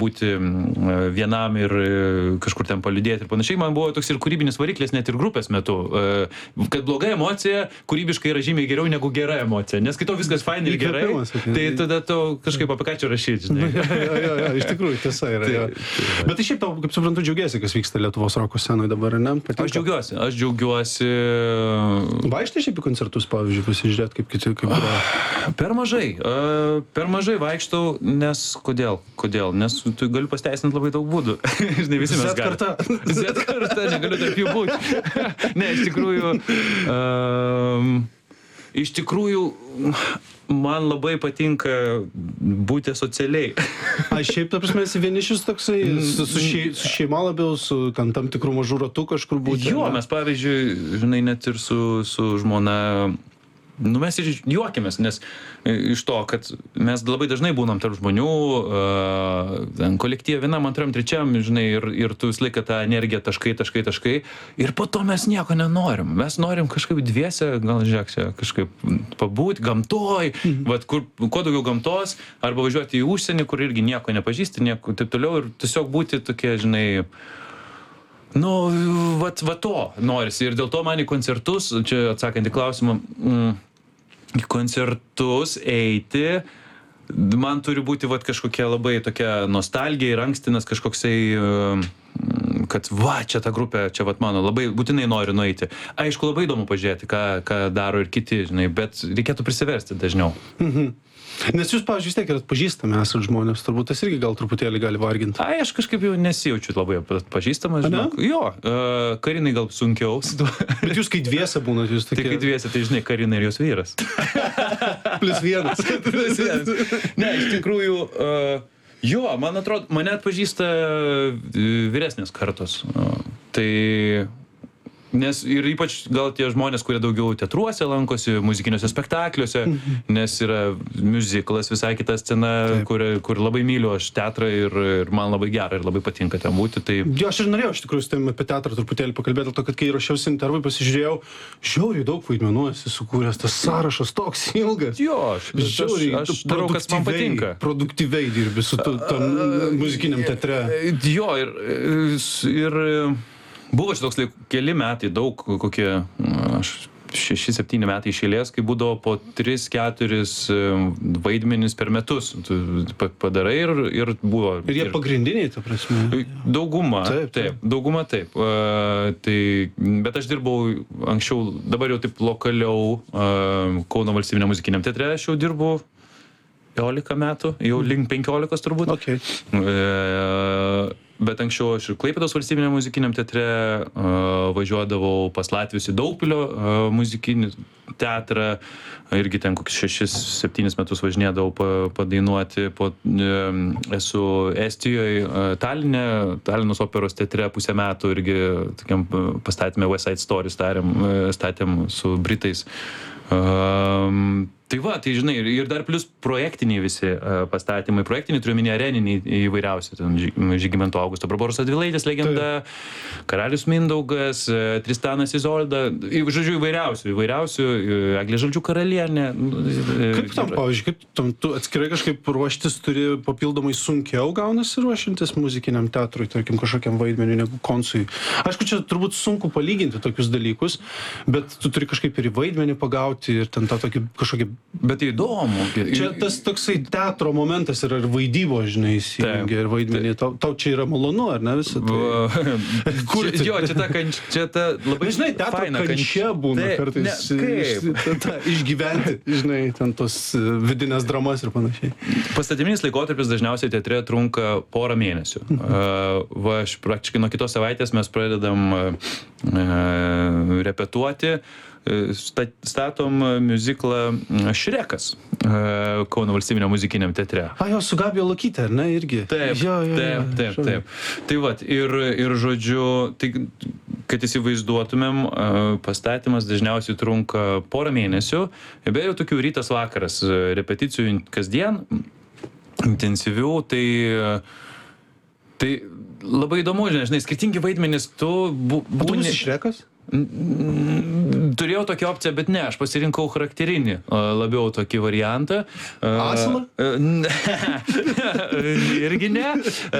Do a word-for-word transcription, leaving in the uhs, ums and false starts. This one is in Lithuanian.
būti vienam ir kažkur ten paliudėti ir panašiai. Man buvo toks ir kūrybinis variklis net ir grupės metu, kad bloga emocija kūrybiškai yra žymiai geriau negu gera emocija, nes kai to viskas fainai ir gerai, tai tada tu kažkaip apie ką čia rašyti, žinai. Jo, jo, jo, iš tikrųjų, tiesa yra. Jo. Bet tai šiaip tau, kaip suprantu, džiaugiesi, kas vyksta Lietuvos roko scenoje dabar, ne? Patinka? Aš džiaugiuosi, aš džiaugiuosi. Vaikštai šiaip į koncertus, pavyzdžiui, pasižiūrėti, kaip kiti, kaip yra? Per mažai, per mažai vaikštau, nes kodėl, kodėl, nes tu galiu pasteisinti labai daug būdų. Žinai, visi mes Zet karta. Zet karta, negaliu tarp jų būti. Ne, iš tikrųjų, um, iš tikrųjų, man labai patinka būti socialiai. Aš šiaip, ta prasme, esi vienišius toksai, su, su, šei, su šeima labiau, su tam, tam tikrų mažų ratų kažkur būti? Jo, mes pavyzdžiui, žinai, net ir su, su žmona, nu mes ir juokėmės, nes iš to, kad mes labai dažnai būnam tarp žmonių, uh, kolektyve vienam, antram, trečiam, žinai, ir, ir tu vis laiką tą energiją taškai, taškai, taškai, ir po to mes nieko nenorim. Mes norim kažkaip dviese, gal žiūrėk, čia kažkaip pabūti gamtoj, mhm. vat, kur, kuo daugiau gamtos, arba važiuoti į užsienį, kur irgi nieko nepažįsti, nieko taip toliau, ir tiesiog būti tokie, žinai, nu, vat, vat to norisi. Ir dėl to man į koncertus, čia atsakant į klausimą, mm, į koncertus eiti, man turi būti vat kažkokia labai tokia nostalgija ir ankstinas kažkoksai, kad va, čia ta grupė, čia vat mano, labai būtinai noriu nueiti. Aišku, labai įdomu pažiūrėti, ką, ką daro ir kiti, žinai, bet reikėtų prisiversti dažniau. Mhm. Nes jūs, pavyzdžiui, vis tiek ir atpažįstami esat žmonės, turbūt tas irgi gal truputėlį gali varginti. Ai, aš kažkaip jau nesijaučiu labai atpažįstamas, žinok. Jo, uh, Karinai gal sunkiau. Bet jūs kai dviese būnat, jūs tokie... Tai kai dviese, tai žinai, Karina ir jos vyras. Plius vienas. Plius vienas. Ne, iš tikrųjų, uh, jo, man atrodo, mane atpažįsta vyresnės kartos. Uh, tai... Nes ir ypač gal tie žmonės, kurie daugiau teatruose lankosi, muzikiniuose spektakliuose, mhm. nes yra muziklas, visai kita scena, kur, kur labai myliu aš teatrą ir, ir man labai gera ir labai patinka ten būti. Tai... Jo, aš ir norėjau iš tikrųjų su tavimi apie teatrą truputėlį pakalbėti, dėl to, kad kai ruošiausi intervui, pasižiūrėjau, žiauriai daug vaidmenų esi sukūręs, tas sąrašas toks ilgas. Jo, aš, žiauriai, aš, aš darau, kas man patinka. Produktyviai dirbi su tam muzikiniam teatre. Jo, ir... ir buvo šitoks laik, keli metai, daug, kokie, aš šeši septyni metai iš eilės, kai būdavo po tris keturis vaidmenis per metus. Tu padarai ir, ir buvo... Ir jie ir, pagrindiniai, ta prasme. Dauguma, taip, taip. taip, dauguma taip. Uh, tai, bet aš dirbau anksčiau, dabar jau taip lokaliau, uh, Kauno valstybiniam muzikiniam teatre, aš jau dirbu penkiolika metų, jau link penkiolikos turbūt. Okay. Uh, Bet anksčiau aš ir Klaipėdos valstybiniam muzikiniam teatre uh, važiuodavau pas Latvijos į Daugpilio uh, muzikinį teatrą, irgi ten kokius šešis septynis metus važinėdavau pa, padainuoti, po, uh, esu Estijoje, uh, Taline, Talinos operos teatre pusę metų irgi tokiam pastatėme West Side Story, statėm, statėm su Britais. Um, Tai va, tai žinai, ir dar plus projektiniai visi uh, pastatymai, projektiniai turiu minėti areniniai įvairiausi, ten Žygimanto Augusto Barboros Radvilaitės legenda, tai. Karalius Mindaugas, uh, Tristanas Izolda, žodžiu, įvairiausių, įvairiausių, uh, Eglė Žalčių karalienė. Uh, kaip tam, pavyzdžiui, kaip tam, tu atskirai kažkaip ruoštis turi papildomai sunkiau gaunasi ruošintis muzikiniam teatrui, tarkim, kažkokiam vaidmeniu negu koncui? Aišku, čia turbūt sunku palyginti tokius dalykus, bet tu turi kažkaip ir į vaidmenį pagauti ir ten tą tokį kažkokį. Bet tai įdomu. Čia tas toksai teatro momentas yra ir vaidybo, žinai, įsijungia ir vaidmenį. Tau, tau čia yra malonu, ar ne visą tai? Kur čia, jo, čia ta, kanč, čia ta labai žinai, teatro faina kančia būna tai, kartais ne, iš, ta, išgyventi, žinai, ten tos vidinės dramas ir panašiai. Pastatyminis laikotarpis dažniausiai teatre trunka porą mėnesių. uh, va, aš praktiškai nuo kitos savaitės mes pradedam uh, repetuoti. Statom miuziklą Šrekas Kauno valstybiniam muzikiniam teatre. A, jo, su Gabija Lukyte, ar ne, irgi? Taip, jo, jo, taip, taip, taip. Tai vat, ir, ir žodžiu, tai, kad įsivaizduotumėm, pastatymas dažniausiai trunka porą mėnesių, be jau tokių rytas vakaras, repeticijų kasdien, intensyvių, tai... Tai labai įdomu, žinai, skirtingi vaidmenys, tu bū, būni... O tu būsi Šrekas? Turėjau tokią opciją, bet ne, aš pasirinkau charakterinį, labiau tokį variantą. Asilą? Irgi ne.